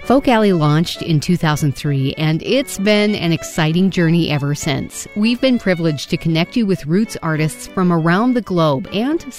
Folk Alley launched in 2003, and it's been an exciting journey ever since. We've been privileged to connect you with roots artists from around the globe and